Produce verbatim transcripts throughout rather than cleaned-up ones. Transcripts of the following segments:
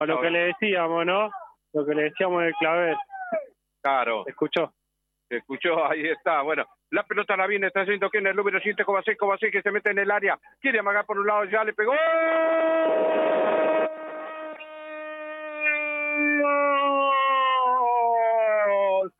A lo que le decíamos, ¿no? Lo que le decíamos del clavel. Claro. ¿Se escuchó? Se escuchó, ahí está. Bueno, la pelota la viene, está haciendo que en el número siete, Kovacic, Kovacic que se mete en el área. Quiere amagar por un lado, ya le pegó. ¡Gol!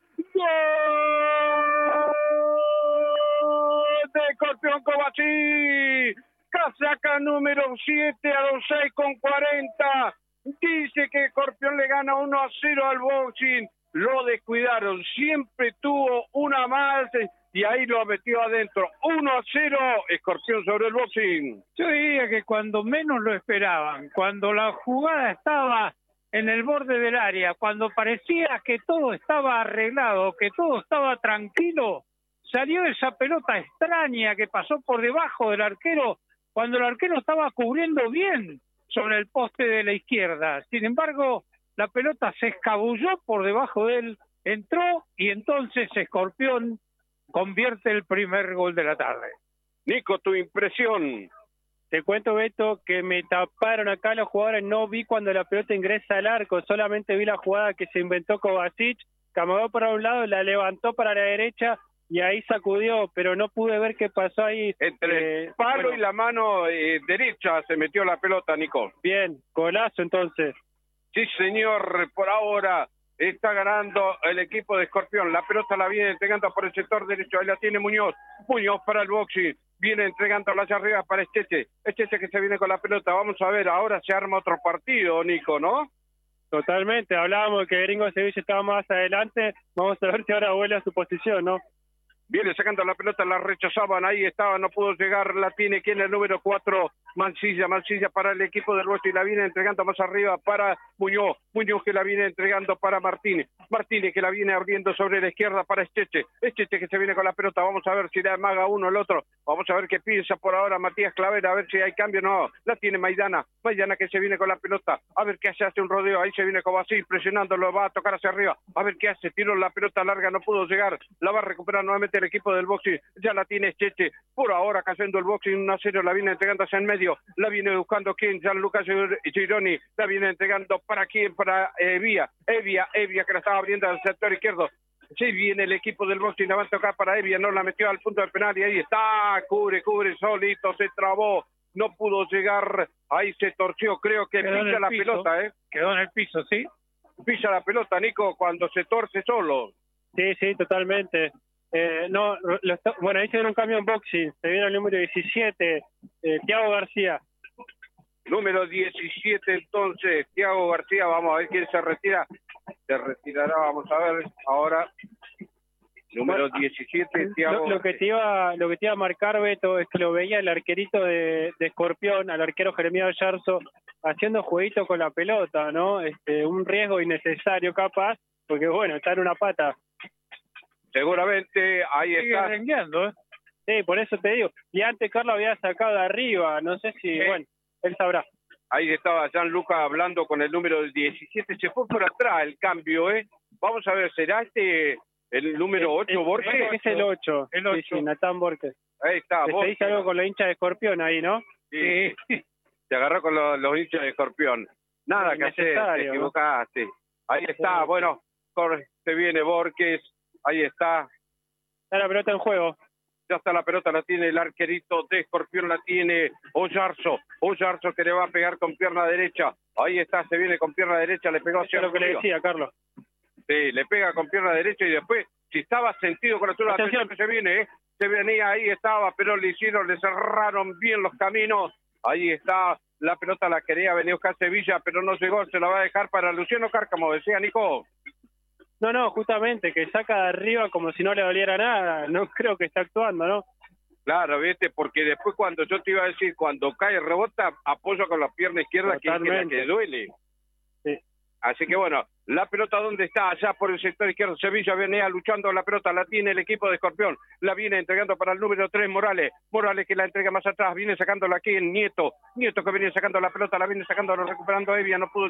¡Gol! De Escorpión Kovacic. Casaca número siete a los seis con cuarenta. Dice que Escorpión le gana uno a cero al Boxing. Lo descuidaron, siempre tuvo una más y ahí lo metió adentro. uno a cero, Escorpión sobre el Boxing. Yo diría que cuando menos lo esperaban, cuando la jugada estaba en el borde del área, cuando parecía que todo estaba arreglado, que todo estaba tranquilo, salió esa pelota extraña que pasó por debajo del arquero, cuando el arquero estaba cubriendo bien sobre el poste de la izquierda. Sin embargo, la pelota se escabulló por debajo de él, entró y entonces Escorpión convierte el primer gol de la tarde. Nico, tu impresión. Te cuento, Beto, que me taparon acá los jugadores, no vi cuando la pelota ingresa al arco, solamente vi la jugada que se inventó Kovacic, camagó para un lado, la levantó para la derecha y ahí sacudió, pero no pude ver qué pasó ahí. Entre eh, el palo bueno. y la mano eh, derecha se metió la pelota, Nico. Bien, golazo entonces. Sí, señor, por ahora está ganando el equipo de Escorpión. La pelota la viene entregando por el sector derecho. Ahí la tiene Muñoz. Muñoz para el Boxing. Viene entregándola hacia arriba para Esteche. Esteche que se viene con la pelota. Vamos a ver, ahora se arma otro partido, Nico, ¿no? Totalmente. Hablábamos de que Gringo Sevilla estaba más adelante. Vamos a ver si ahora vuelve a su posición, ¿no? Viene sacando la pelota, la rechazaban, ahí estaba, no pudo llegar, la tiene quien el número cuatro, Mancilla, Mancilla para el equipo del Boxing, la viene entregando más arriba para Muñoz, Muñoz que la viene entregando para Martínez, Martínez que la viene abriendo sobre la izquierda para Esteche, Esteche que se viene con la pelota, vamos a ver si le amaga uno el otro, vamos a ver qué piensa por ahora Matías Clavera, a ver si hay cambio, no, la tiene Maidana, Maidana que se viene con la pelota, a ver qué hace, hace un rodeo, ahí se viene Kovacic presionándolo, va a tocar hacia arriba, a ver qué hace, tiró la pelota larga, no pudo llegar, la va a recuperar nuevamente el equipo del Boxing, ya la tiene Cheche, por ahora cayendo el Boxing uno a cero, la viene entregando hacia el medio, la viene buscando quién, Gianluca Gironi, la viene entregando para quién, para Evia, Evia, Evia que la estaba abriendo al sector izquierdo, sí viene el equipo del Boxing, la va a tocar para Evia, no la metió al punto del penal y ahí está, cubre, cubre, solito, se trabó, no pudo llegar, ahí se torció, creo que Quedó pisa la piso. pelota, ¿eh? Quedó en el piso, ¿sí? Pisa la pelota, Nico, cuando se torce solo. Sí, sí, totalmente. Eh, no, lo está, bueno, ahí se viene un cambio en Boxing, se viene el número diecisiete, eh, Thiago García. Número diecisiete entonces, Thiago García, vamos a ver quién se retira. Se retirará, vamos a ver ahora. Número diecisiete, Thiago. Lo, lo que te iba, lo que te iba a marcar, Beto, es que lo veía el arquerito de, de Escorpión, al arquero Jeremías Yarzo, haciendo jueguito con la pelota, ¿no? Este, un riesgo innecesario capaz, porque bueno, está en una pata. Seguramente ahí Sigue está. rengueando, ¿eh? Sí, por eso te digo. Y antes Carlos había sacado de arriba, no sé si, Sí. bueno, él sabrá. Ahí estaba Gianluca hablando con el número diecisiete, se fue por atrás el cambio, ¿eh? Vamos a ver, ¿será este el número ocho, Es- Borges? es- Es el ocho, El sí, ocho. sí, Natán Borges. Ahí está, Se Borges. dice algo con los hinchas de Escorpión ahí, ¿no? Sí. Se agarró con los, los hinchas de Escorpión. Nada que hacer, te Innecesario, ¿no? equivocaste. Ahí está, Sí. bueno, corre, se viene Borges, ahí está. Está la pelota en juego. Ya está la pelota, la tiene el arquerito de Escorpión, la tiene Oyarzo. Oyarzo que le va a pegar con pierna derecha. Ahí está, se viene con pierna derecha, le pegó Eso hacia es lo que le arriba. decía, Carlos. Sí, le pega con pierna derecha y después, si estaba sentido con la altura, Atención. atención que se viene, ¿eh? Se venía, ahí estaba, pero le hicieron, le cerraron bien los caminos. Ahí está, la pelota la quería venir Oscar Sevilla, pero no llegó, se la va a dejar para Luciano Cárcamo, decía Nico. No, no, justamente, que saca de arriba como si no le doliera nada. No creo que está actuando, ¿no? Claro, viste, porque después cuando yo te iba a decir, cuando cae rebota, apoyo con la pierna izquierda, que es la Totalmente. que duele. Sí. Así que bueno, la pelota ¿dónde está? Allá por el sector izquierdo, Sevilla venía luchando la pelota, la tiene el equipo de Escorpión, la viene entregando para el número tres, Morales, Morales que la entrega más atrás, viene sacándola aquí en Nieto, Nieto que viene sacando la pelota, la viene sacando, recuperando Evia, no pudo llegar,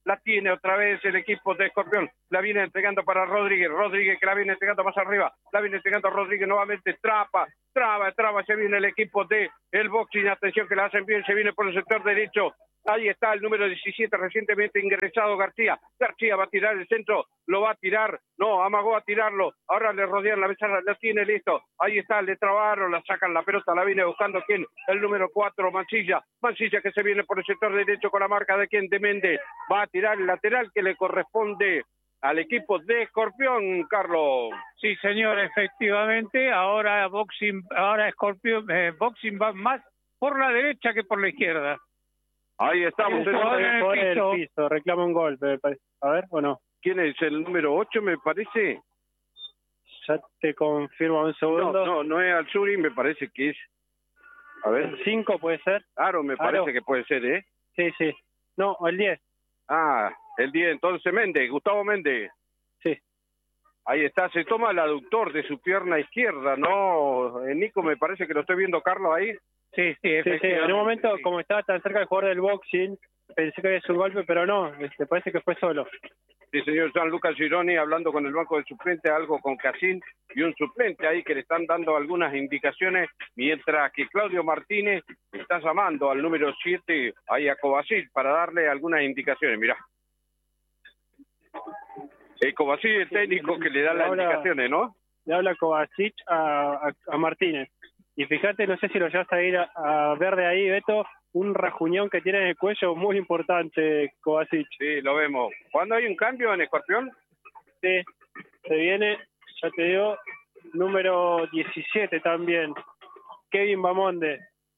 la tiene otra vez el equipo de Escorpión, la viene entregando para Rodríguez, Rodríguez que la viene entregando más arriba, la viene entregando Rodríguez nuevamente, trapa, traba, traba, se viene el equipo de el boxing, atención que la hacen bien, se viene por el sector derecho, ahí está el número diecisiete recientemente ingresado García, García va a tirar el centro, lo va a tirar, no, amagó a tirarlo, ahora le rodean la mesa, la tiene listo, ahí está, le trabaron, la sacan la pelota, la viene buscando quién, el número cuatro, Mancilla, Mancilla que se viene por el sector derecho con la marca de quién, de Méndez, va a tirar el lateral que le corresponde al equipo de Escorpión, Carlos. Sí, señor, efectivamente, ahora boxing, ahora Escorpión, eh, boxing va más por la derecha que por la izquierda. Ahí estamos. El jugador en el Por el piso. piso, reclama un gol, me parece. A ver, ¿o no? ¿Quién es el número ocho, me parece? Ya te confirmo un No, segundo. no, no es Alzuri, me parece que es. A ver, ¿El cinco puede ser? Aro me parece Aro. que puede ser, ¿eh? Sí, sí. No, el diez. Ah, el diez, entonces Méndez, Gustavo Méndez. Sí. Ahí está, se toma el aductor de su pierna izquierda, ¿no? Eh, Nico, me parece que lo estoy viendo, Carlos, ahí. Sí, sí, Sí, sí. efectivamente. En un momento, sí. como estaba tan cerca del jugador del boxing, pensé que había sido un golpe, pero no. Este, parece que fue solo. Sí, señor San Lucas Gironi hablando con el banco de suplente, algo con Casín y un suplente ahí que le están dando algunas indicaciones, mientras que Claudio Martínez está llamando al número siete, ahí a Kovacic, para darle algunas indicaciones. Mirá. El Kovacic es el técnico que le da las Ahora- indicaciones, ¿no? Le habla Kovacic a, a, a Martínez. Y fíjate, no sé si lo llevas a ir a, a ver de ahí, Beto, un rajuñón que tiene en el cuello muy importante, Kovacic. Sí, lo vemos. ¿Cuándo hay un cambio en Escorpión? Sí, se viene, ya te digo, número diecisiete también, Kevin Bamonde.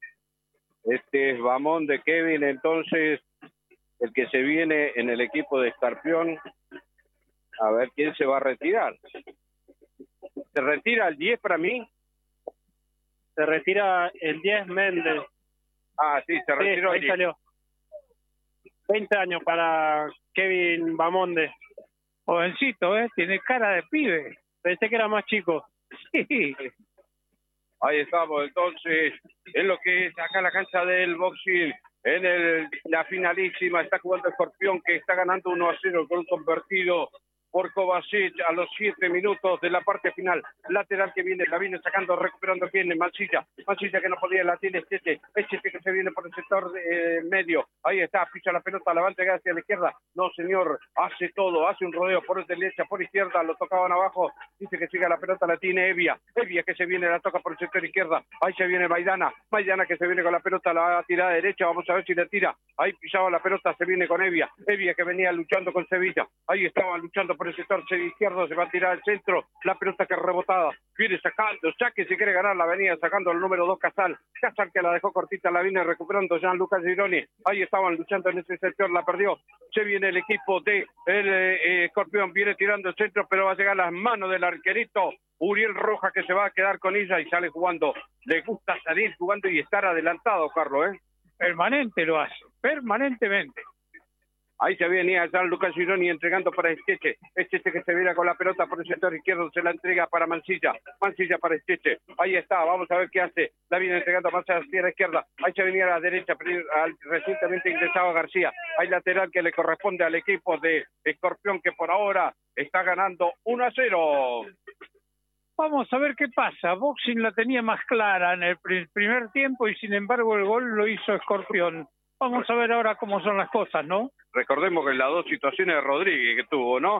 Este es Bamón de Kevin, entonces, el que se viene en el equipo de Escorpión. A ver quién se va a retirar. ¿Se retira el diez para mí? Se retira el diez Méndez. Ah, sí, se Sí, retiró el ahí diez. salió. veinte años para Kevin Bamonde. Jovencito, ¿eh? Tiene cara de pibe. Pensé que era más chico. Sí. Ahí estamos, entonces, en lo que es acá la cancha del boxing, en el, la finalísima, está jugando Escorpión, que está ganando uno a cero con un convertido por Kovacic a los siete minutos de la parte final. Lateral que viene, la viene sacando, recuperando bien en Mancilla. Mancilla que no podía, la tiene Chete. Es Chete que se viene por el sector de, eh, medio. Ahí está, pisa la pelota, la va a entregar hacia la izquierda. No, señor, hace todo, hace un rodeo por derecha, por izquierda, lo tocaban abajo. Dice que siga la pelota, la tiene Evia. Evia que se viene, la toca por el sector izquierda. Ahí se viene Maidana. Maidana que se viene con la pelota, la va a tirar a derecha. Vamos a ver si la tira. Ahí pisaba la pelota, se viene con Evia. Evia que venía luchando con Sevilla. Ahí estaba luchando por el sector izquierdo, se va a tirar al centro, la pelota que rebotada, viene sacando, ya que se quiere ganar, la venía sacando el número dos Casal, Casal que la dejó cortita, la viene recuperando Jean Lucas Gironi, ahí estaban luchando en ese sector, la perdió, se viene el equipo de el eh, Escorpión, viene tirando el centro, pero va a llegar a las manos del arquerito, Uriel Roja que se va a quedar con ella y sale jugando, le gusta salir jugando y estar adelantado, Carlos, ¿eh? Permanente lo hace, permanentemente. Ahí se venía San Lucas Gironi entregando para Esteche. Esteche que se viene con la pelota por el sector izquierdo, se la entrega para Mancilla. Mancilla para Esteche. Ahí está, vamos a ver qué hace. La viene entregando más hacia la izquierda. Ahí se venía a la derecha, al recientemente ingresado García. Hay lateral que le corresponde al equipo de Escorpión que por ahora está ganando uno a cero. Vamos a ver qué pasa. Boxing la tenía más clara en el pr- primer tiempo y sin embargo el gol lo hizo Escorpión. Vamos a ver ahora cómo son las cosas, ¿no? Recordemos que las dos situaciones de Rodríguez que tuvo, ¿no?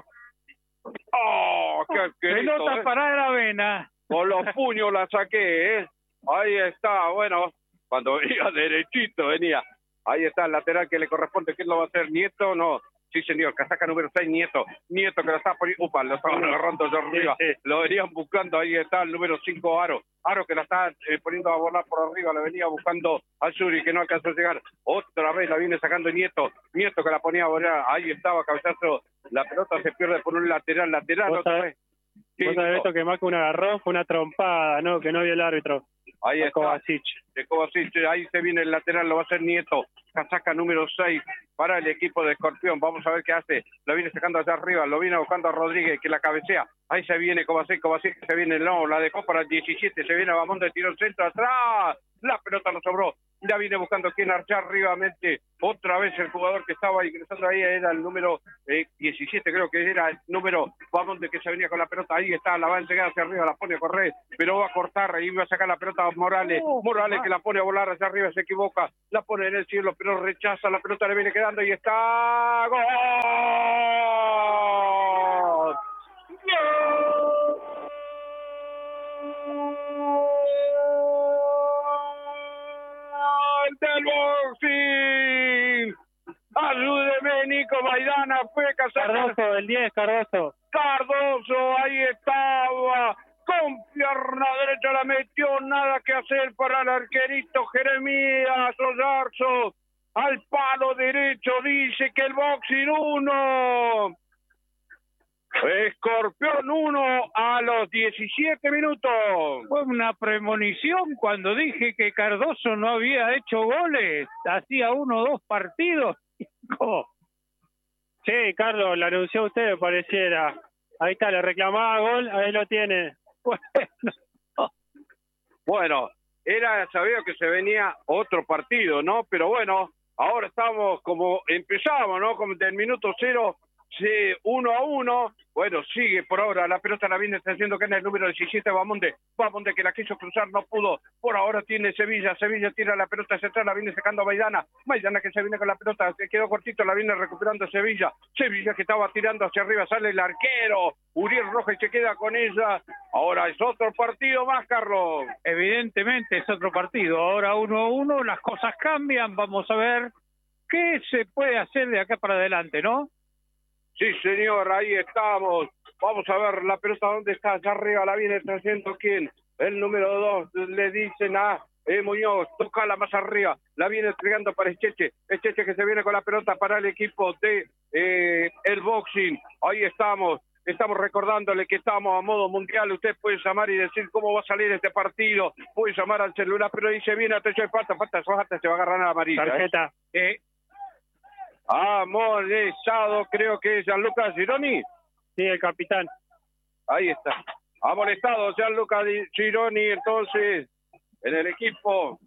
¡Oh! ¡Qué asqueroso, Pelota eh! para la vena. Con los puños la saqué, ¿eh? Ahí está, bueno, cuando venía derechito venía. Ahí está el lateral que le corresponde. ¿Quién lo va a hacer? ¿Nieto? No. Sí, señor, casaca número seis, Nieto. Nieto que lo está poniendo. Upa, lo estaban agarrando de arriba. Sí, sí. Lo venían buscando. Ahí está el número cinco, Aro. Aro que la está eh, poniendo a volar por arriba. La venía buscando al Suri que no alcanzó a llegar. Otra vez la viene sacando Nieto. Nieto que la ponía a volar. Ahí estaba, cabezazo. La pelota se pierde por un lateral. Lateral ¿Vos otra sabés? vez. Sí, Vos sabés, Nico. Beto, que más que un agarrón fue una trompada, ¿no? Que no vio el árbitro. Ahí A está. Kovacic. De Kovacic, ahí se viene el lateral, lo va a hacer Nieto, casaca número seis para el equipo de Escorpión, vamos a ver qué hace, lo viene sacando hacia arriba, lo viene buscando a Rodríguez que la cabecea, ahí se viene Kovacic, Kovacic se viene, no, la dejó para el diecisiete, se viene Bamonde, tiró el centro atrás, la pelota no sobró, la viene buscando quien archar arribamente, otra vez el jugador que estaba ingresando ahí era el número eh, diecisiete, creo que era el número, vamos, de que se venía con la pelota, ahí está, la va a entregar hacia arriba, la pone a correr, pero va a cortar, y va a sacar la pelota a Morales, Morales que la pone a volar hacia arriba, se equivoca, la pone en el cielo, pero rechaza, la pelota le viene quedando y está... ¡Gol! ¡Del boxing! Ayúdeme, Nico Maidana, fue Cardoso, el diez, Cardoso. Cardoso, ahí estaba, con pierna derecha la metió, nada que hacer para el arquerito Jeremías Oyarzo, al palo derecho, dice que el boxing uno, Escorpión uno a los diecisiete minutos. Fue una premonición cuando dije que Cardoso no había hecho goles, hacía uno o dos partidos. Sí, Carlos, lo anunció usted, pareciera. Ahí está, le reclamaba gol, ahí lo tiene. Bueno, bueno, era sabido que se venía otro partido, ¿no? Pero bueno, ahora estamos como empezamos, ¿no? Como del minuto cero, sí, uno a uno. Bueno, sigue por ahora, la pelota la viene haciendo que en el número diecisiete, Bamonde, Bamonde que la quiso cruzar, no pudo, por ahora tiene Sevilla, Sevilla tira la pelota hacia atrás, la viene sacando a Maidana, Maidana que se viene con la pelota, se quedó cortito, la viene recuperando Sevilla, Sevilla que estaba tirando hacia arriba, sale el arquero, Uriel Rojas se queda con ella, ahora es otro partido más, Carlos. Evidentemente es otro partido, ahora uno a uno, las cosas cambian, vamos a ver qué se puede hacer de acá para adelante, ¿no? Sí, señor, ahí estamos. Vamos a ver la pelota, ¿dónde está? Allá arriba la viene trayendo quién. El número dos, le dicen a eh, Muñoz, tócala más arriba. La viene entregando para Echeche. Echeche que se viene con la pelota para el equipo de eh, el boxing. Ahí estamos. Estamos recordándole que estamos a modo mundial. Usted puede llamar y decir cómo va a salir este partido. Puede llamar al celular, pero dice bien, atención, falta, falta, falta, se va a agarrar a la amarilla. Tarjeta. ¿eh? eh Amonestado, creo que es Gianluca Gironi. Sí, el capitán. Ahí está. Amonestado Gianluca Gironi, entonces, en el equipo.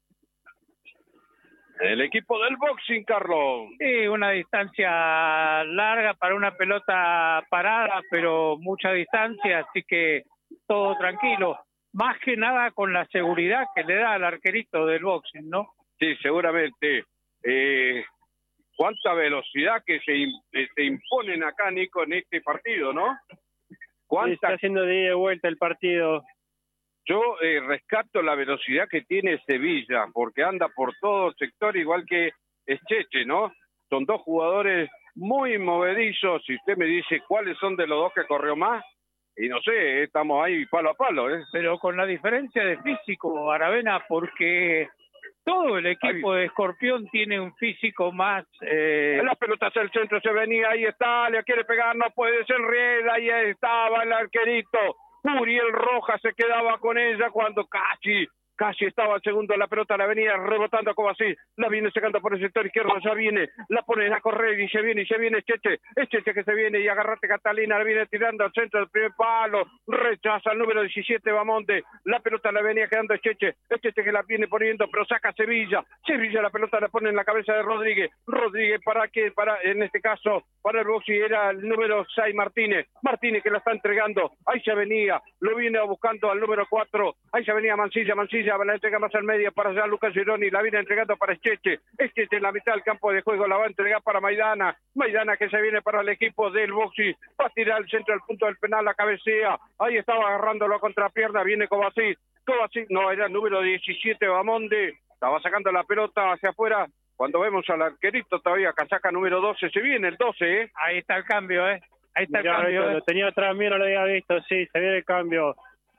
En el equipo del boxing, Carlos. Sí, una distancia larga para una pelota parada, pero mucha distancia, así que todo tranquilo. Más que nada con la seguridad que le da al arquerito del boxing, ¿no? Sí, seguramente. Eh... Cuánta velocidad que se, eh, se imponen acá, Nico, en este partido, ¿no? ¿Cuánta? Está haciendo de ida y vuelta el partido. Yo eh, rescato la velocidad que tiene Sevilla, porque anda por todo el sector, igual que Echeche, ¿no? Son dos jugadores muy movedizos. Si usted me dice cuáles son de los dos que corrió más, y no sé, estamos ahí palo a palo, ¿eh? Pero con la diferencia de físico, Aravena, porque... todo el equipo de Escorpión tiene un físico más... Eh... La pelota hacia el centro, se venía, ahí está, le quiere pegar, no puede, se enrieda, ahí estaba el arquerito. Uriel Rojas se quedaba con ella cuando casi, casi estaba el segundo, la pelota la venía rebotando como así, la viene sacando por el sector izquierdo, ya viene, la ponen a correr y se viene, y se viene Cheche, es Cheche que se viene y agarrate Catalina, la viene tirando al centro del primer palo, rechaza el número diecisiete Bamonte, la pelota la venía quedando Cheche, es Cheche que la viene poniendo, pero saca Sevilla, Sevilla la pelota la pone en la cabeza de Rodríguez, Rodríguez para que, para, en este caso, para el boxing era el número seis Martínez, Martínez que la está entregando, ahí se venía, lo viene buscando al número cuatro, ahí se venía Mancilla, Mancilla, la entrega más al medio para allá Lucas Gironi, la viene entregando para Echeche, Echeche en la mitad del campo de juego, la va a entregar para Maidana, Maidana que se viene para el equipo del boxing, va a tirar al centro del punto del penal, la cabecea, ahí estaba agarrándolo a contrapierna, viene Kovacic, Kovacic, no, era el número diecisiete Bamonde, estaba sacando la pelota hacia afuera, cuando vemos al arquerito todavía, casaca número doce, se viene el doce, ¿eh? Ahí está el cambio, ¿eh? Ahí está Mirá, el cambio. Lo ¿eh? tenía atrás mío, no lo había visto, sí, se viene el cambio.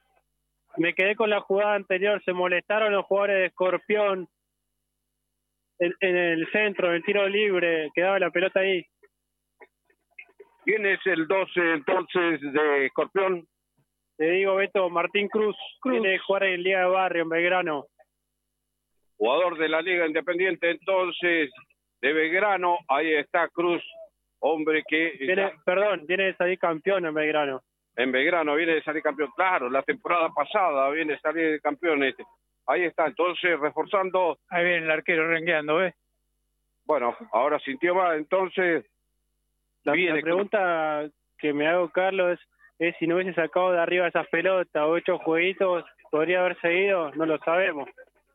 Me quedé con la jugada anterior, se molestaron los jugadores de Escorpión en, en el centro, en el tiro libre, quedaba la pelota ahí. ¿Quién es el doce entonces de Escorpión? Te digo, Beto, Martín Cruz, Cruz. Viene a jugar en Liga de Barrio, en Belgrano. Jugador de la Liga Independiente entonces de Belgrano, ahí está Cruz, hombre que... Viene, está... Perdón, viene de salir campeón en Belgrano. En Belgrano viene de salir campeón, claro, la temporada pasada viene de salir campeón este. Ahí está, entonces reforzando. Ahí viene el arquero rengueando, ¿ves? Bueno, ahora sintió más, entonces. La, viene la pregunta que me hago, Carlos, es si no hubiese sacado de arriba esas pelotas o hecho jueguitos, ¿podría haber seguido? No lo sabemos.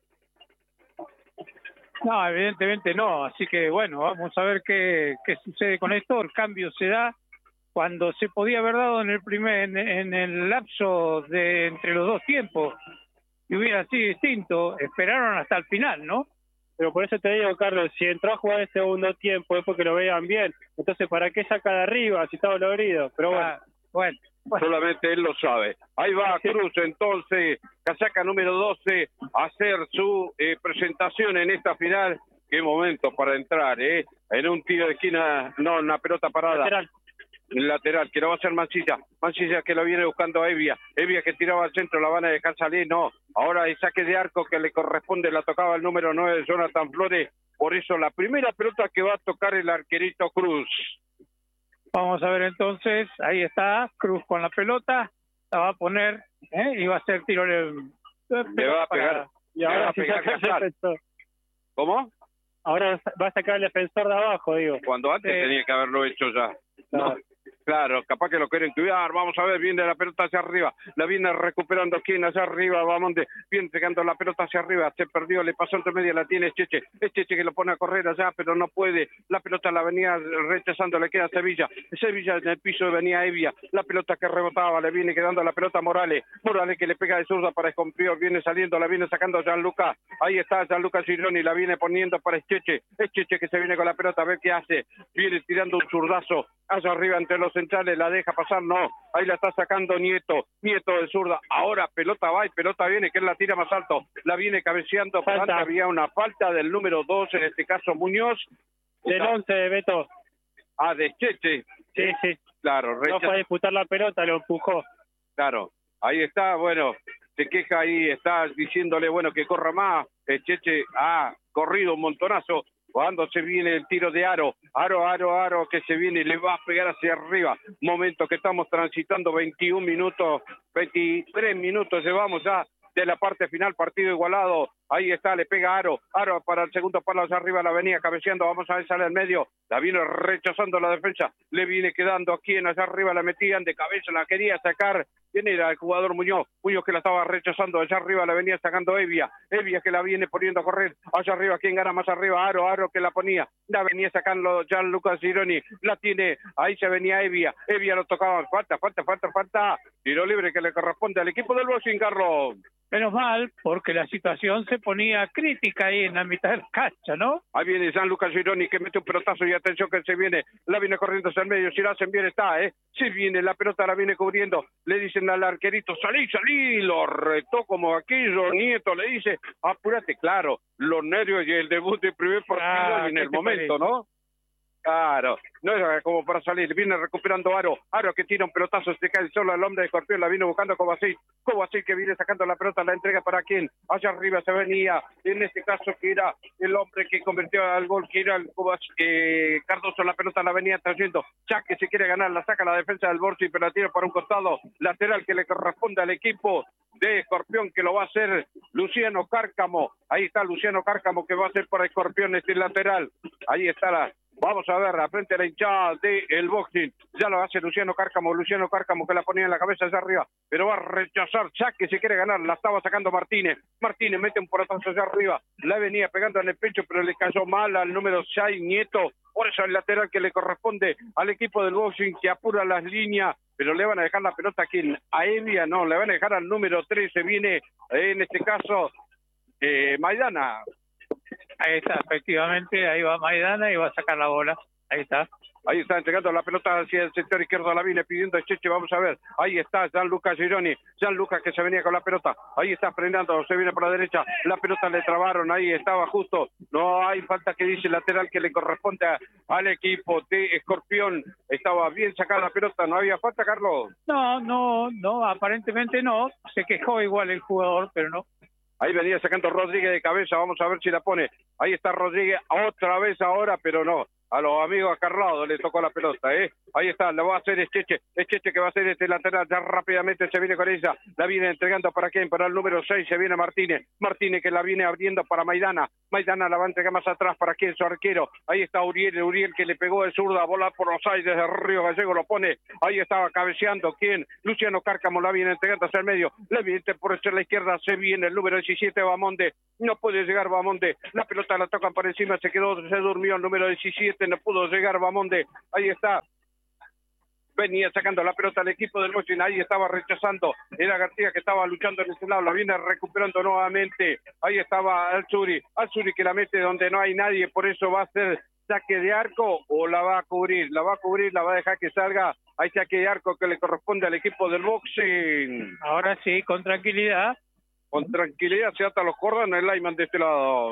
No, evidentemente no, así que bueno, vamos a ver qué, qué sucede con esto. El cambio se da cuando se podía haber dado en el primer, en, en el lapso de entre los dos tiempos, y hubiera sido distinto. Esperaron hasta el final, ¿no? Pero por eso te digo, Carlos, si entró a jugar el segundo tiempo es porque lo vean bien. Entonces, ¿para qué saca de arriba si está dolorido? Pero bueno. Ah, bueno, bueno. Solamente él lo sabe. Ahí va Cruz, entonces, casaca número doce, a hacer su eh, presentación en esta final. Qué momento para entrar, ¿eh? En un tiro de esquina, no, una pelota parada. Lateral. Lateral, que no va a ser Mancilla. Mancilla que lo viene buscando a Evia. Evia que tiraba al centro, la van a dejar salir, no. Ahora el saque de arco que le corresponde, la tocaba el número nueve, Jonathan Flores. Por eso la primera pelota que va a tocar el arquerito Cruz. Vamos a ver entonces, ahí está, Cruz con la pelota, la va a poner, ¿eh? Y va a hacer tiro de... Le va a pegar. Para... Y ahora va a sí pegar saca el Casal. defensor. ¿Cómo? Ahora va a sacar el defensor de abajo, digo. Cuando antes Sí. tenía que haberlo hecho ya. Claro. No. Claro, capaz que lo quieren cuidar. Vamos a ver, viene la pelota hacia arriba. La viene recuperando quien hacia arriba. Vamos, de, viene pegando la pelota hacia arriba. Se perdió, le pasó entre media, la tiene Cheche. Es Cheche que lo pone a correr allá, pero no puede. La pelota la venía rechazando, le queda a Sevilla. Sevilla en el piso venía Evia. La pelota que rebotaba, le viene quedando la pelota a Morales. Morales que le pega de zurda para Escomprior. Viene saliendo, la viene sacando Gianluca. Ahí está Gianluca Gironi, la viene poniendo para Cheche. Es Cheche que se viene con la pelota a ver qué hace. Viene tirando un zurdazo allá arriba entre los centrales, la deja pasar, no, ahí la está sacando Nieto, Nieto de zurda, ahora pelota va y pelota viene, que él la tira más alto, la viene cabeceando, Falta. falta, había una falta del número dos, en este caso Muñoz. Del once, Beto. Ah, de Cheche. Sí, sí. Claro, No rechaza, fue a disputar la pelota, lo empujó. claro, ahí está, bueno, se queja ahí, está diciéndole, bueno, que corra más, eh, Cheche ha corrido un montonazo. Cuando se viene el tiro de Aro, Aro, Aro, Aro, que se viene y le va a pegar hacia arriba. Momento que estamos transitando, veintiún minutos, veintitrés minutos llevamos ya de la parte final, partido igualado. Ahí está, le pega Aro, Aro para el segundo palo hacia arriba, la venía cabeceando, vamos a ver, sale al medio, la viene rechazando la defensa, le viene quedando aquí en allá arriba, la metían de cabeza, la quería sacar. ¿Quién era el jugador Muñoz? Muñoz que la estaba rechazando, allá arriba la venía sacando Evia, Evia que la viene poniendo a correr, allá arriba, ¿quién gana más arriba? Aro, Aro que la ponía, la venía sacando Gianluca Gironi, la tiene, ahí se venía Evia, Evia lo tocaba, falta, falta, falta, falta, tiro libre que le corresponde al equipo del Boxing, Carlos. Menos mal, porque la situación se ponía crítica ahí en la mitad de la cancha, ¿no? Ahí viene Gianluca Gironi que mete un pelotazo y atención que se viene, la viene corriendo hacia el medio, si la hacen bien está, ¿eh? Si viene, la pelota la viene cubriendo, le dicen al arquerito, salí, salí, lo retó como aquello, Nieto le dice, apúrate, claro, los nervios y el debut del primer partido Ah, en ¿qué el te momento, parece? ¿no? Claro, no es como para salir, viene recuperando Aro, Aro que tira un pelotazo, se cae solo el hombre de Escorpión, la viene buscando Kovacic, Kovacic que viene sacando la pelota, la entrega para quien, allá arriba se venía, en este caso que era el hombre que convirtió al gol, que era el Kovacic, eh, Cardoso, la pelota la venía trayendo, ya que se quiere ganar, la saca la defensa del Borsi, pero la tira para un costado, lateral que le corresponde al equipo de Escorpión, que lo va a hacer Luciano Cárcamo, ahí está Luciano Cárcamo que va a hacer para Escorpión este lateral, ahí está la... Vamos a ver, a frente a la hinchada del Boxing, ya lo hace Luciano Cárcamo, Luciano Cárcamo que la ponía en la cabeza hacia arriba, pero va a rechazar, ya que se quiere ganar, la estaba sacando Martínez, Martínez mete un portazo hacia arriba, la venía pegando en el pecho, pero le cayó mal al número seis, Nieto, por eso el lateral que le corresponde al equipo del Boxing, que apura las líneas, pero le van a dejar la pelota aquí a Evia, no, le van a dejar al número trece, viene en este caso eh, Maidana. Ahí está, efectivamente, ahí va Maidana y va a sacar la bola. Ahí está. Ahí está entregando la pelota hacia el sector izquierdo, la viene pidiendo a Cheche, vamos a ver. Ahí está Gianluca Gironi, Gianluca que se venía con la pelota. Ahí está frenando, se viene por la derecha. La pelota le trabaron, ahí estaba justo. No hay falta que dice el lateral que le corresponde a, al equipo de Escorpión. Estaba bien sacada la pelota, ¿no había falta, Carlos? No, no, no, aparentemente no. Se quejó igual el jugador, pero no. Ahí venía sacando Rodríguez de cabeza, vamos a ver si la pone. Ahí está Rodríguez otra vez ahora, pero no. a los amigos acarlados le tocó la pelota, ¿eh? Ahí está, la va a hacer Echeche, Echeche que va a hacer este lateral, ya rápidamente se viene con ella, la viene entregando para quién, para el número seis, se viene Martínez, Martínez que la viene abriendo para Maidana, Maidana la va a entregar más atrás para quién, su arquero, ahí está Uriel, Uriel que le pegó de zurda, a volar por los aires de Río Gallego, lo pone, ahí estaba cabeceando, ¿quién? Luciano Cárcamo la viene entregando hacia el medio, la viene por hacia la izquierda, se viene el número diecisiete, Bamonde, no puede llegar Bamonde, la pelota la tocan por encima, se quedó, se durmió el número diecisiete, no pudo llegar Bamonde, ahí está, venía sacando la pelota al equipo del Bochín, ahí estaba rechazando, era García que estaba luchando en ese lado, la viene recuperando nuevamente, ahí estaba Alzuri, Alzuri que la mete donde no hay nadie, por eso va a ser saque de arco o la va a cubrir, la va a cubrir, la va a dejar que salga, hay saque de arco que le corresponde al equipo del Boxing. Ahora sí, con tranquilidad. Con tranquilidad se ata los cordones el lineman de este lado.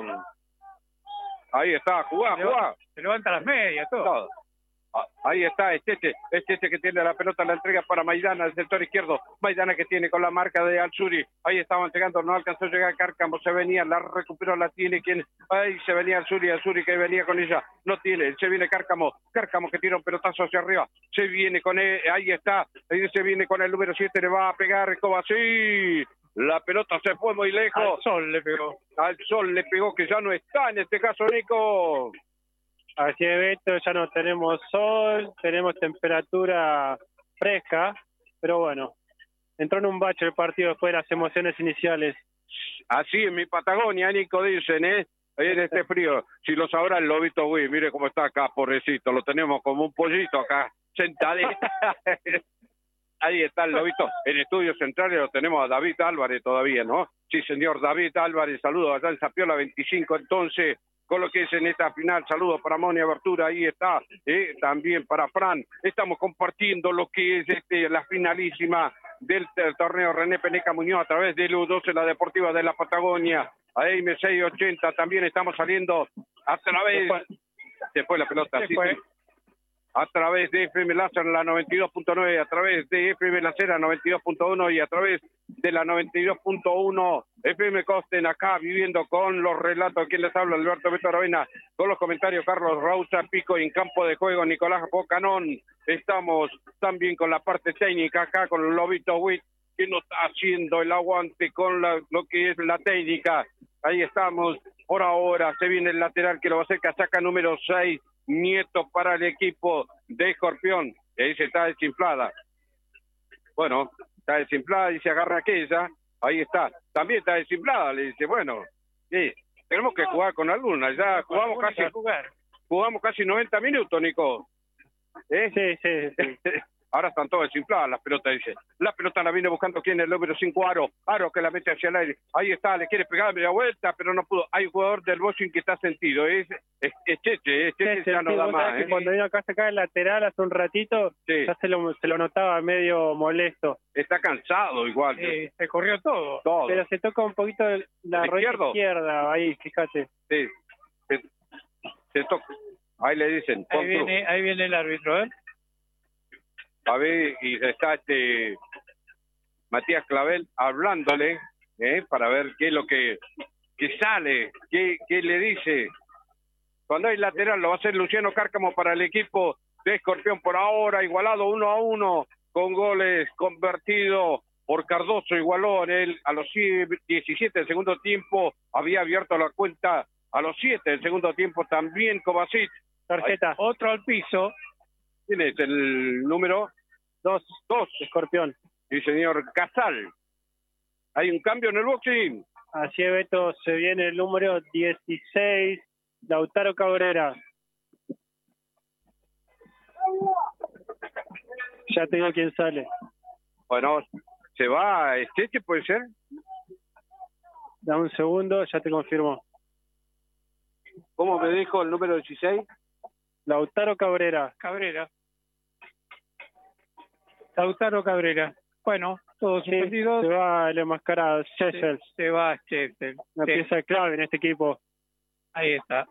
Ahí está, jugá, jugá. Se levanta las medias, todo. todo. Ahí está Estete, Estete que tiene la pelota, la entrega para Maidana, el sector izquierdo, Maidana que tiene con la marca de Alzuri, ahí estaba entregando, no alcanzó a llegar Cárcamo, se venía, la recuperó, la tiene, quien, ahí se venía Alzuri, Alzuri que venía con ella, no tiene, se viene Cárcamo, Cárcamo que tira un pelotazo hacia arriba, se viene con él, ahí está, ahí se viene con el número siete, le va a pegar, Kovacic, la pelota se fue muy lejos, al sol le pegó, al sol le pegó que ya no está en este caso, Nico. Así es, Beto, ya no tenemos sol, tenemos temperatura fresca, pero bueno, entró en un bache el partido después de las emociones iniciales. Así en mi Patagonia, Nico, dicen, ¿eh? En este frío, si lo sabrá el lobito, güey, mire cómo está acá, pobrecito, lo tenemos como un pollito acá, sentadito. Ahí está el lobito, en estudios centrales lo tenemos a David Álvarez todavía, ¿no? Sí, señor, David Álvarez, saludos allá en Zapiola veinticinco, entonces... con lo que es en esta final, saludos para Moni Abertura, ahí está, eh, también para Fran, estamos compartiendo lo que es este la finalísima del, del torneo René Peneca Muñoz a través de U doce, la Deportiva de la Patagonia, a M seiscientos ochenta, también estamos saliendo a través, se fue, se fue la pelota, se sí, fue. sí. A través de F M Láser la noventa y dos punto nueve, a través de F M Lacera noventa y dos punto uno y a través de la noventa y dos punto uno F M Costen, acá viviendo con los relatos. ¿Quién les habla? Alberto Beto Aravena, con los comentarios Carlos Rauza, Pico, en campo de juego Nicolás Bocanón. Estamos también con la parte técnica acá con el Lobito Witt, que nos está haciendo el aguante con la, lo que es la técnica. Ahí estamos, por ahora se viene el lateral que lo va a hacer casaca número seis, Nieto para el equipo de Escorpión. Y ahí se está desinflada. Bueno, está desinflada y se agarra aquella. Ahí está. También está desinflada. Le dice, bueno, sí, tenemos que jugar con alguna. Ya jugamos casi, jugamos casi noventa minutos, Nico. ¿Eh? Sí, sí, sí. Ahora están todas desinfladas las pelotas, dice. La pelota la viene buscando quién, el número cinco, Aro. Aro que la mete hacia el aire. Ahí está, le quiere pegar media vuelta, pero no pudo. Hay un jugador del Bochín que está sentido. Es, es, es Cheche, es Cheche, sí, ya sí, no da vos más. sabés ¿eh? que cuando vino acá a sacar el lateral hace un ratito, sí. ya se lo, se lo notaba medio molesto. Está cansado igual. Sí, se corrió todo. todo. Pero se toca un poquito la rodilla izquierda, ahí, fíjate. Sí, se, se toca. Ahí le dicen. Ahí viene, ahí viene el árbitro, ¿eh? A ver, y está este Matías Clavel hablándole, ¿eh? Para ver qué es lo que, que sale, qué, qué le dice. Cuando hay lateral lo va a hacer Luciano Cárcamo para el equipo de Escorpión por ahora, igualado uno a uno, con goles convertidos por Cardoso, igualó en él a los diecisiete del segundo tiempo, había abierto la cuenta a los siete del segundo tiempo también Kovacic. Tarjeta. Hay otro al piso. ¿Quién es el número? Dos. Dos. Escorpión. Sí, señor Casal. ¿Hay un cambio en el boxing? Así es, Beto, se viene el número dieciséis, Lautaro Cabrera. Ya te digo quién sale. Bueno, ¿se va Estete, puede ser? Dame un segundo, ya te confirmo. ¿Cómo me dijo el número dieciséis? Lautaro Cabrera. Cabrera. Lautaro Cabrera. Bueno, todos sí, suspendidos. Se va el enmascarado, Chessel. Se, se va Chessel. Una sí. pieza clave en este equipo. Ahí está.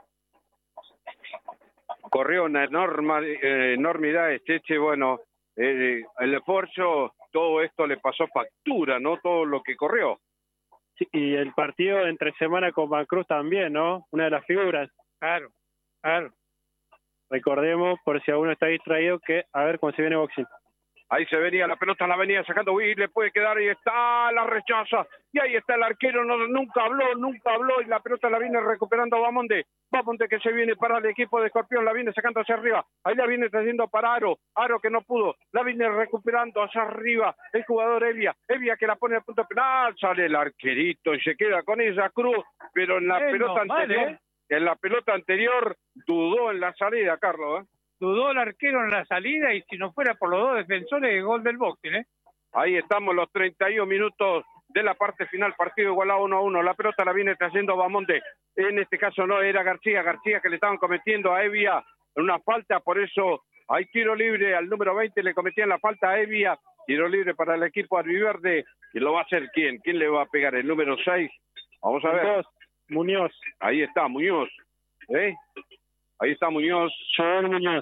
Corrió una enorme, eh, enormidad Esteche, bueno, eh, el esfuerzo, todo esto le pasó factura, ¿no? Todo lo que corrió. Sí, y el partido entre semana con Macruz también, ¿no? Una de las figuras. Claro, claro. Recordemos, por si alguno está distraído, que a ver cómo se viene boxing. Ahí se venía la pelota, la venía sacando Uy, le puede quedar, ahí está, la rechaza, y ahí está el arquero, no, nunca habló, nunca habló, y la pelota la viene recuperando Bamonde, Bamonde que se viene para el equipo de Escorpión, la viene sacando hacia arriba, ahí la viene trayendo para Aro, Aro que no pudo, la viene recuperando hacia arriba, el jugador Evia, Evia que la pone a punto penal, sale el arquerito y se queda con ella Cruz, pero en la Eh, pelota no, vale, anterior, eh. en la pelota anterior, dudó en la salida, Carlos, ¿eh? Dudó el arquero en la salida y si no fuera por los dos defensores, gol del boxing, ¿eh? Ahí estamos los treinta y uno minutos de la parte final, partido igualado uno a uno. La pelota la viene trayendo Bamonde. En este caso no era García, García que le estaban cometiendo a Evia una falta, por eso hay tiro libre al número veinte, le cometían la falta a Evia. Tiro libre para el equipo albiverde. ¿Y lo va a hacer quién? ¿Quién le va a pegar? El número seis. Vamos a ver. Dos, Muñoz. Ahí está, Muñoz. ¿Eh? Ahí está Muñoz. Joel Muñoz.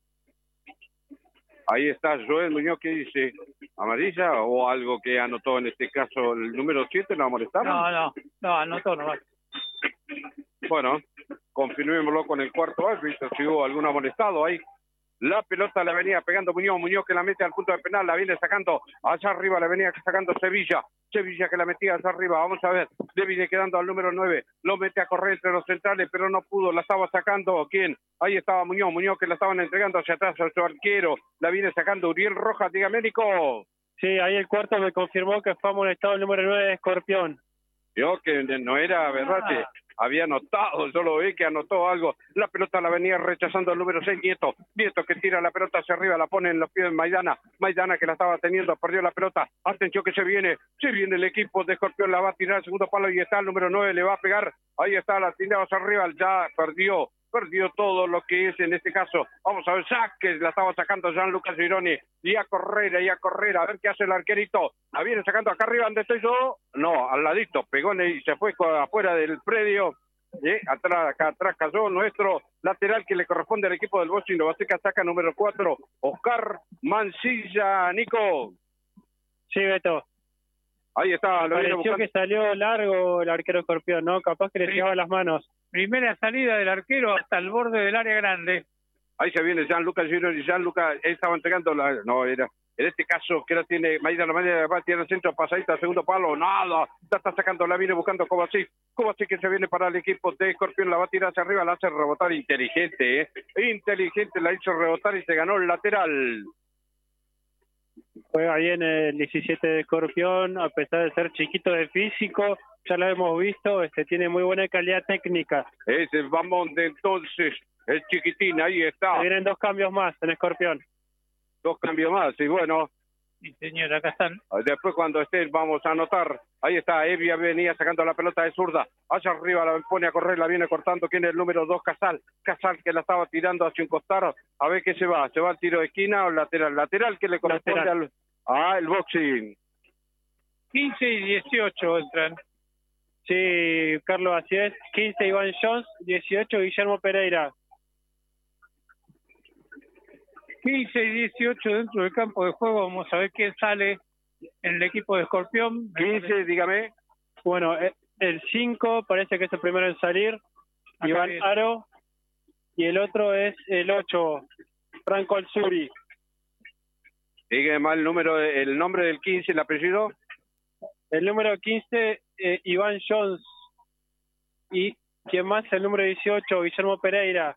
Ahí está Joel Muñoz, que dice amarilla o algo que anotó en este caso el número siete, ¿no molestaron? No, no, no, anotó nomás. Bueno, confirmémoslo con el cuarto árbitro, si hubo algún amonestado ahí. La pelota la venía pegando Muñoz, Muñoz que la mete al punto de penal, la viene sacando hacia arriba, la venía sacando Sevilla, Sevilla que la metía hacia arriba, vamos a ver, le viene quedando al número nueve, lo mete a correr entre los centrales, pero no pudo, la estaba sacando, ¿quién? Ahí estaba Muñoz, Muñoz que la estaban entregando hacia atrás a su arquero, la viene sacando Uriel Rojas, dígame Nico. Sí, ahí el cuarto me confirmó que fue amonestado el número nueve de Escorpión. Yo que no era verdad que había anotado, yo lo vi que anotó algo. La pelota la venía rechazando el número seis, Nieto. Nieto que tira la pelota hacia arriba, la pone en los pies de Maidana. Maidana que la estaba teniendo, perdió la pelota. Atención que se viene, se viene el equipo de Escorpión, la va a tirar al segundo palo y está el número nueve, le va a pegar. Ahí está, la tirada hacia arriba, ya perdió. Perdió todo lo que es en este caso. Vamos a ver, saques, la estaba sacando Gianluca Gironi. Y a correr, y a correr, a ver qué hace el arquerito. La viene sacando acá arriba, ¿dónde estoy yo? No, al ladito, pegó y se fue afuera del predio. ¿Eh? Atrás, acá atrás cayó nuestro lateral que le corresponde al equipo del Boxing Novaseca, saca número cuatro, Oscar Mancilla, Nico. Sí, Beto. Ahí está, lo viene Pareció buscando. que salió largo el arquero Escorpión, ¿no? Capaz que le Sí. llegaba las manos. Primera salida del arquero hasta el borde del área grande. Ahí se viene Gianluca Gironi, Gianluca, él estaba entregando la, no era, en este caso que la tiene Maidana, Maidana va a tirar el centro, pasadita al segundo palo, nada, la está sacando, la viene buscando Kovacic, Kovacic que se viene para el equipo de Escorpión, la va a tirar hacia arriba, la hace rebotar, inteligente, eh, inteligente, la hizo rebotar y se ganó el lateral. Juega bien el diecisiete de Escorpión, a pesar de ser chiquito de físico, ya lo hemos visto, este tiene muy buena calidad técnica. Ese vamos de entonces, el chiquitín, ahí está. Se vienen dos cambios más en Escorpión. Dos cambios más, y bueno, Sí, señor, acá están. después cuando estén vamos a anotar. Ahí está, Evia venía sacando la pelota de zurda, hacia arriba la pone a correr, la viene cortando, ¿quién es el número dos? Casal, Casal que la estaba tirando hacia un costado, a ver qué se va, ¿se va al tiro de esquina o lateral? Lateral que le corresponde Lateral. al... Ah, el boxing. quince y dieciocho entran. Sí, Carlos, así es. quince Iván Jones, dieciocho Guillermo Pereira. quince y dieciocho dentro del campo de juego. Vamos a ver quién sale en el equipo de Escorpión. quince, dígame. Bueno, eh, el cinco parece que es el primero en salir, Acá Iván viene. Aro, y el otro es el ocho, Franco Alzuri. Dígame mal el número, el nombre del quince, el apellido. El número quince, eh, Iván Jones. Y ¿quién más? El número dieciocho, Guillermo Pereira.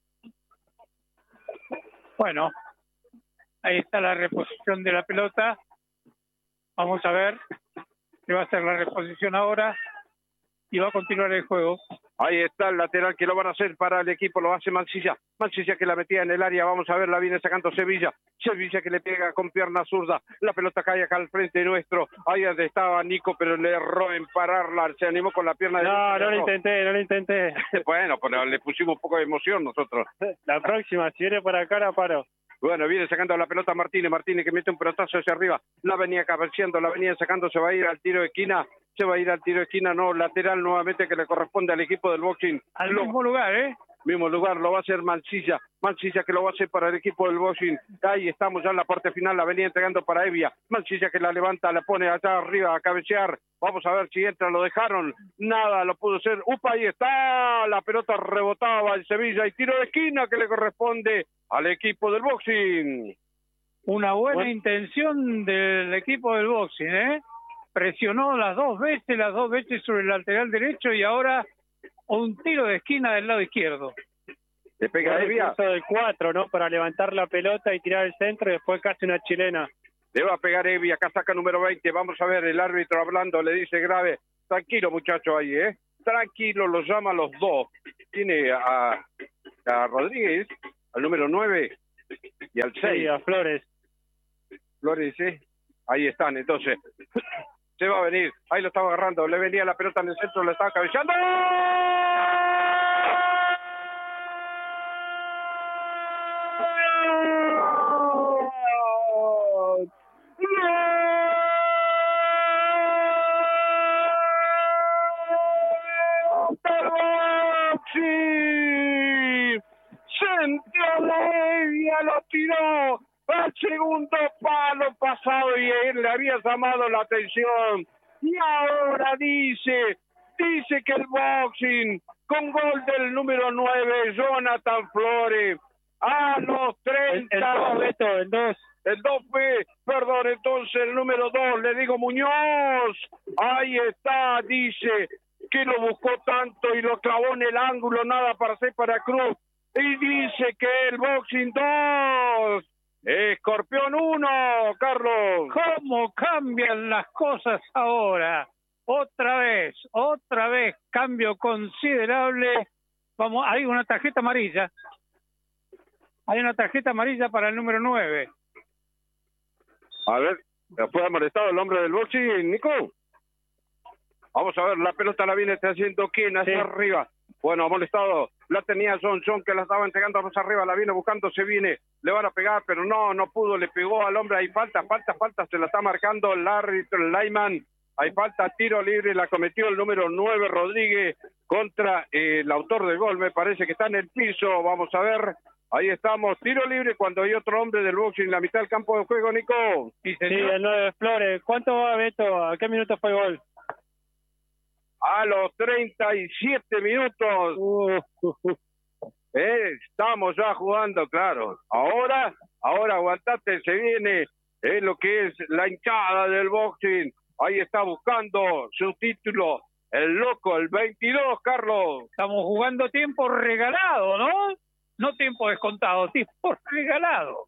Bueno, ahí está la reposición de la pelota. Vamos a ver qué va a hacer la reposición ahora y va a continuar el juego. Ahí está el lateral que lo van a hacer para el equipo, lo hace Mancilla. Mancilla que la metía en el área, vamos a ver, la viene sacando Sevilla. Sevilla que le pega con pierna zurda. La pelota cae acá al frente nuestro. Ahí donde estaba Nico, pero le erró en pararla. Se animó con la pierna No, derecha. no lo intenté, no lo intenté. Bueno, pero le pusimos un poco de emoción nosotros. La próxima, si viene para acá, la paro. Bueno, viene sacando la pelota Martínez, Martínez que mete un pelotazo hacia arriba, la venía cabeceando, la venía sacando, se va a ir al tiro de esquina, se va a ir al tiro de esquina, no, lateral nuevamente que le corresponde al equipo del boxing. Al Lo- mismo lugar, ¿eh? mismo lugar lo va a hacer Mancilla, Mancilla que lo va a hacer para el equipo del Boxing. Ahí estamos ya en la parte final, la venía entregando para Evia, Mancilla que la levanta, la pone allá arriba a cabecear, vamos a ver si entra, lo dejaron, nada, lo pudo hacer, upa, ahí está, la pelota rebotaba en Sevilla y tiro de esquina que le corresponde al equipo del Boxing. Una buena Bueno. intención del equipo del Boxing, ¿eh? Presionó las dos veces, las dos veces sobre el lateral derecho y ahora un tiro de esquina del lado izquierdo. Le pega a Evia. del cuatro, ¿no? Para levantar la pelota y tirar el centro y después casi una chilena. Le va a pegar Evia, acá saca número veinte, vamos a ver el árbitro hablando, le dice grave, tranquilo muchacho ahí, ¿eh? Tranquilo, los llama a los dos. Tiene a, a Rodríguez, al número nueve y al seis. Sí, a Flores. Flores, ¿eh? Ahí están, entonces. Se va a venir, ahí lo estaba agarrando, le venía la pelota en el centro, le estaba cabeceando. Evia lo tiró al segundo palo pasado y él le había llamado la atención y ahora dice dice que el Boxing con gol del número nueve Jonathan Flores a los treinta el, el dos, Beto, el dos el dos fue, perdón, entonces el número dos, le digo Muñoz, ahí está, dice que lo buscó tanto y lo clavó en el ángulo, nada para hacer para Cruz. Y dice que el Boxing dos, Escorpión uno, Carlos. ¿Cómo cambian las cosas ahora? Otra vez, otra vez, cambio considerable. Vamos, hay una tarjeta amarilla. Hay una tarjeta amarilla para el número nueve. A ver, ¿fue molestado el hombre del Boxing, Nico? Vamos a ver, la pelota la viene haciendo quién, hacia sí. arriba. Bueno, ha molestado, la tenía John John que la estaba entregando más arriba, la viene buscando, se viene, le van a pegar, pero no, no pudo, le pegó al hombre, hay falta, falta, falta, se la está marcando el árbitro, el Lyman, hay falta, tiro libre, la cometió el número nueve, Rodríguez, contra eh, el autor del gol, me parece que está en el piso, vamos a ver, ahí estamos, tiro libre cuando hay otro hombre del Boxing en la mitad del campo de juego, Nico. Sí, sí, el nueve Flores, ¿cuánto va Beto? ¿A qué minuto fue el gol? A los treinta y siete minutos. Uh, uh, uh. Eh, estamos ya jugando, claro. Ahora, ahora aguantate, se viene eh, lo que es la hinchada del Boxing. Ahí está buscando su título, el loco, el veintidós, Carlos. Estamos jugando tiempo regalado, ¿no? No tiempo descontado, tiempo regalado.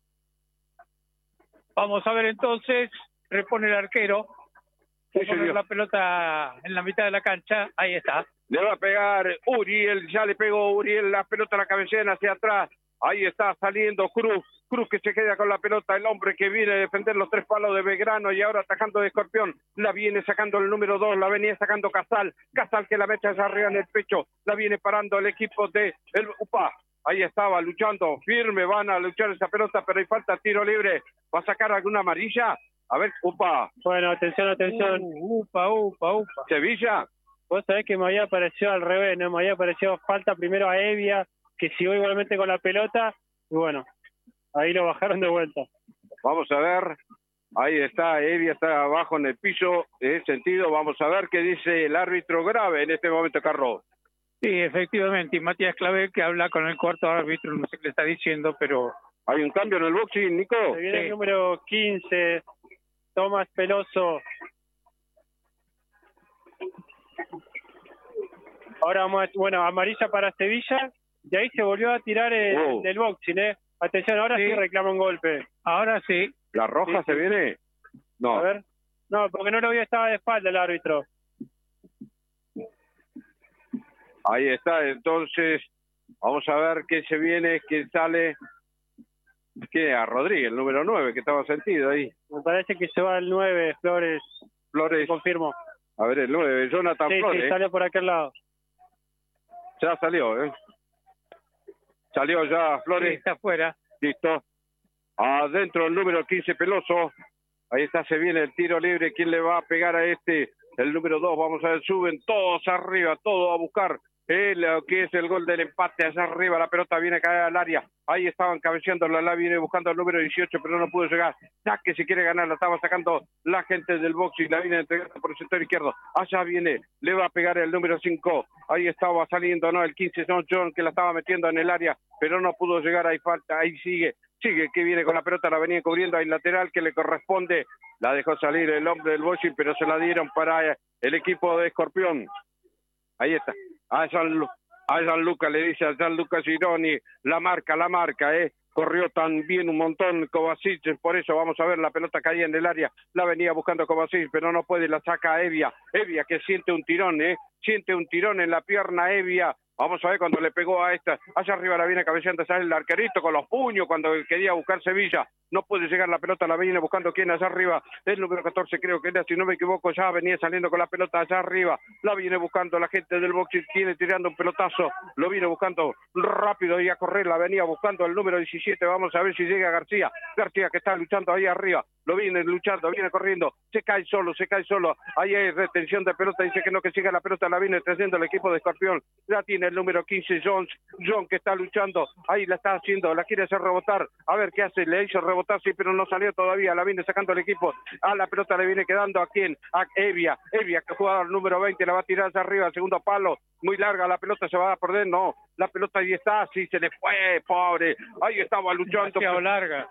Vamos a ver entonces, repone el arquero. Sí, Poner la pelota en la mitad de la cancha, ahí está. Le va a pegar Uriel, ya le pegó Uriel, la pelota la cabecea hacia atrás. Ahí está saliendo Cruz, Cruz que se queda con la pelota, el hombre que viene a defender los tres palos de Belgrano y ahora atacando de Escorpión, la viene sacando el número dos, la venía sacando Casal, Casal que la mete hacia arriba en el pecho, la viene parando el equipo de el Upa. Ahí estaba luchando, firme, van a luchar esa pelota, pero hay falta, tiro libre, va a sacar alguna amarilla. A ver, upa. Bueno, atención, atención. Uh, upa, upa, upa. Sevilla. Vos sabés que me había parecido al revés, ¿no? Me había parecido falta primero a Evia, que siguió igualmente con la pelota, y bueno, ahí lo bajaron de vuelta. Vamos a ver, ahí está, Evia está abajo en el piso, en ese sentido, vamos a ver qué dice el árbitro grave en este momento, Carlos. Sí, efectivamente, y Matías Clavel que habla con el cuarto árbitro, no sé qué le está diciendo, pero... ¿Hay un cambio en el Boxing, Nico? Se viene Sí. el número quince, Tomás Peloso. Ahora vamos a, bueno, amarilla para Sevilla, y ahí se volvió a tirar el Wow. del Boxing, ¿eh? Atención, ahora sí, Sí. reclama un golpe. Ahora sí. ¿La roja Sí, se sí. viene? No. A ver. No, porque no lo vio, estaba de espalda el árbitro. Ahí está, entonces, vamos a ver qué se viene, qué sale. ¿Qué? A Rodríguez, el número nueve, que estaba sentido ahí. Me parece que se va el nueve, Flores. Flores, Confirmo. a ver, el nueve, Jonathan Sí, Flores. sí, sale por aquel lado. Ya salió, ¿eh? Salió ya Sí, Flores, está afuera. listo. Adentro el número quince, Peloso. Ahí está, se viene el tiro libre. ¿Quién le va a pegar a este? El número dos, vamos a ver, suben todos arriba, todos a buscar eh, lo que es el gol del empate. Allá arriba la pelota viene a caer al área. Ahí estaban cabeceando, la, la viene buscando el número dieciocho, pero no pudo llegar. Saque si quiere ganar, la estaba sacando la gente del box y la viene entregando por el sector izquierdo. Allá viene, le va a pegar el número cinco. Ahí estaba saliendo, ¿no? El quince, John John, que la estaba metiendo en el área, pero no pudo llegar. Ahí falta, ahí sigue. Sigue que viene con la pelota, la venía cubriendo, hay lateral que le corresponde, la dejó salir el hombre del Bochín, pero se la dieron para el equipo de Escorpión. Ahí está, a San, a Gianluca le dice a Gianluca Gironi, la marca, la marca, eh, corrió también un montón Kovacic, por eso vamos a ver la pelota caía en el área, la venía buscando Kovacic, pero no puede, la saca a Evia, Evia que siente un tirón, eh, siente un tirón en la pierna Evia. Vamos a ver cuando le pegó a esta, allá arriba la viene cabeceando, sale el arquerito con los puños cuando quería buscar Sevilla, no puede llegar la pelota, la viene buscando quien allá arriba, el número catorce creo que era, si no me equivoco, ya venía saliendo con la pelota allá arriba, la viene buscando la gente del boxing, tiene tirando un pelotazo, lo viene buscando rápido y a correr, la venía buscando el número diecisiete, vamos a ver si llega García, García que está luchando ahí arriba, lo viene luchando, viene corriendo, se cae solo, se cae solo, ahí hay retención de pelota, dice que no, que siga la pelota, la viene trayendo el equipo de Escorpión, ya tiene el número quince, Jones, John que está luchando, ahí la está haciendo, la quiere hacer rebotar, a ver qué hace, le hizo rebotar, sí, pero no salió todavía, la viene sacando el equipo, a la pelota le viene quedando a quién, a Evia, Evia que jugador número veinte, la va a tirar hacia arriba, al segundo palo, muy larga, la pelota se va a perder, no, la pelota ahí está, sí, se le fue, pobre, ahí estaba luchando. Demasiado larga.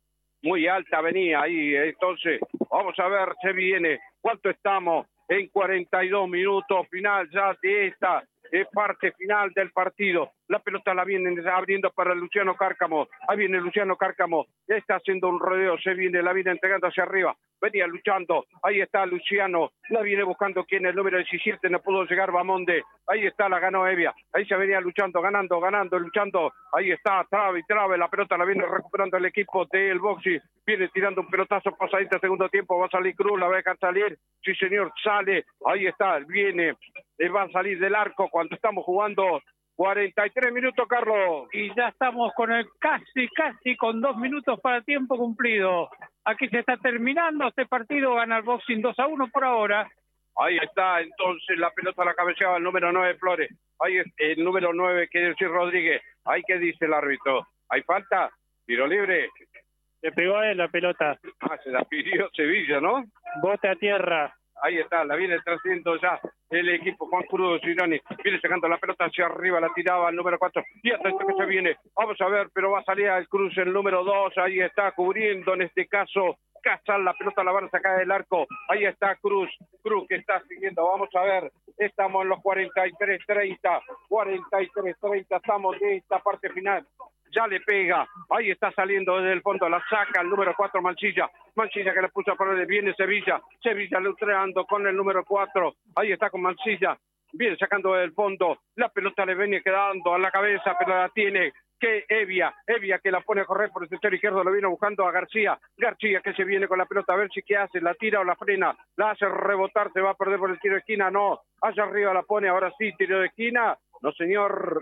Muy alta venía ahí, entonces, vamos a ver, se viene, ¿cuánto estamos? En cuarenta y dos minutos, final ya de esta eh, parte final del partido. La pelota la vienen abriendo para Luciano Cárcamo. Ahí viene Luciano Cárcamo. Está haciendo un rodeo. Se viene, la viene entregando hacia arriba. Venía luchando. Ahí está Luciano. La viene buscando quien el número diecisiete. No pudo llegar Bamonde. Ahí está, la ganó Evia. Ahí se venía luchando, ganando, ganando, luchando. Ahí está, trabe y trabe. La pelota la viene recuperando el equipo del Boxy. Viene tirando un pelotazo pasadito segundo tiempo. Va a salir Cruz, la va a dejar salir. Sí, señor, sale. Ahí está, viene. Va a salir del arco cuando estamos jugando cuarenta y tres minutos, Carlos. Y ya estamos con el casi, casi con dos minutos para tiempo cumplido. Aquí se está terminando este partido, gana el Boxing dos a uno por ahora. Ahí está, entonces la pelota la cabeceaba el número nueve, Flores. Ahí es el número nueve, que es Rodríguez. Ahí que dice el árbitro. ¿Hay falta? ¿Tiro libre? Le pegó a él la pelota. Ah, se la pidió Sevilla, ¿no? Bote a tierra. Ahí está, la viene trayendo ya el equipo Juan Cruz Gironi. Viene sacando la pelota hacia arriba, la tiraba el número cuatro. Y hasta esto que se viene. Vamos a ver, pero va a salir el Cruz el número dos. Ahí está cubriendo en este caso Casal. La pelota la van a sacar del arco. Ahí está Cruz. Cruz que está siguiendo. Vamos a ver. Estamos en los cuarenta y tres treinta. cuarenta y tres treinta. Estamos de esta parte final. Ya le pega, ahí está saliendo desde el fondo, la saca el número cuatro, Mancilla, Mancilla que le puso a poner, viene Sevilla, Sevilla luchando con el número cuatro, ahí está con Mancilla, viene sacando del fondo, la pelota le viene quedando a la cabeza, pero la tiene que Evia, Evia que la pone a correr por el sector izquierdo, lo viene buscando a García, García que se viene con la pelota, a ver si qué hace, la tira o la frena, la hace rebotar, se va a perder por el tiro de esquina, no, allá arriba la pone, ahora sí, tiro de esquina, no señor.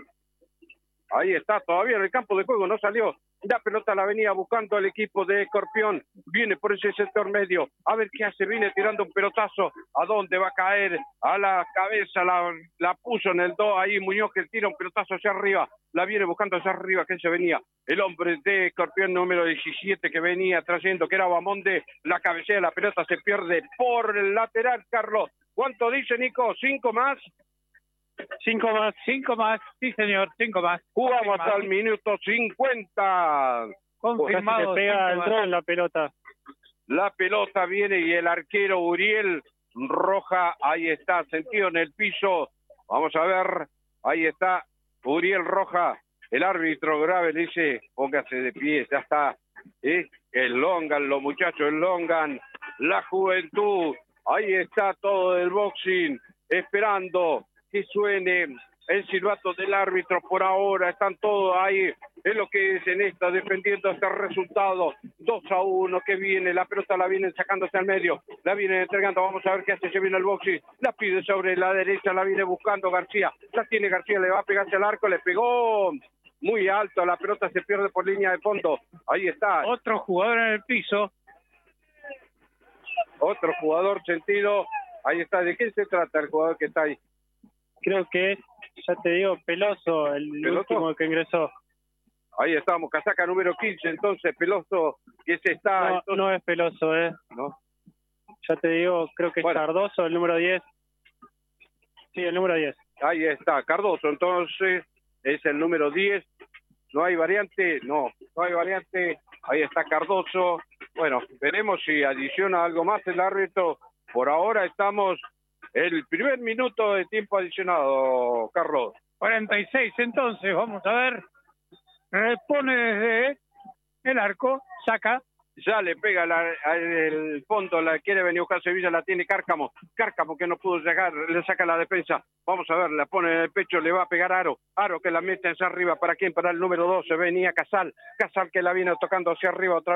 Ahí está, todavía en el campo de juego, no salió. La pelota la venía buscando el equipo de Escorpión. Viene por ese sector medio. A ver qué hace, viene tirando un pelotazo. ¿A dónde va a caer? A la cabeza, la, la puso en el dos. Ahí Muñoz que tira un pelotazo hacia arriba. La viene buscando hacia arriba, que se venía. El hombre de Escorpión número diecisiete que venía trayendo, que era Bamonde. La cabecea, la pelota se pierde por el lateral, Carlos. ¿Cuánto dice, Nico? ¿Cinco más? Cinco más, cinco más, sí señor, cinco más. Jugamos hasta el minuto cincuenta. Confirmado. Se pega al dron la pelota. La pelota viene y el arquero Uriel Roja, ahí está, sentido en el piso. Vamos a ver, ahí está Uriel Roja. El árbitro grave le dice, póngase de pie, ya está. ¿Eh? El Longan, los muchachos, el Longan, la juventud. Ahí está todo el boxing, esperando que suene el silbato del árbitro. Por ahora están todos ahí, es lo que es en esta, defendiendo este resultado. Dos a uno que viene, la pelota la vienen sacándose al medio, la vienen entregando, vamos a ver qué hace, se viene el boxing, la pide sobre la derecha, la viene buscando García, la tiene García, le va a pegarse al arco, le pegó muy alto, la pelota se pierde por línea de fondo. Ahí está. Otro jugador en el piso. Otro jugador sentido, ahí está. ¿De qué se trata el jugador que está ahí? Creo que es Ya te digo, Peloso, el ¿Peloso? último que ingresó. Ahí estamos, casaca número quince, entonces Peloso, que se está... No, entonces, no es Peloso, ¿eh? ¿no? Ya te digo, creo que es Bueno. Cardoso, el número diez. Sí, el número diez. Ahí está, Cardoso, entonces es el número diez. No hay variante, no, no hay variante. Ahí está Cardoso. Bueno, veremos si adiciona algo más el árbitro. Por ahora estamos el primer minuto de tiempo adicionado, Carlos. cuarenta y seis entonces, vamos a ver. Repone desde el arco, saca. Ya le pega la, el fondo, la quiere venir Oscar Sevilla, la tiene Cárcamo. Cárcamo que no pudo llegar, le saca la defensa. Vamos a ver, la pone en el pecho, le va a pegar Aro. Aro que la mete hacia arriba. ¿Para quién? Para el número doce. Venía Casal. Casal que la viene tocando hacia arriba otra vez.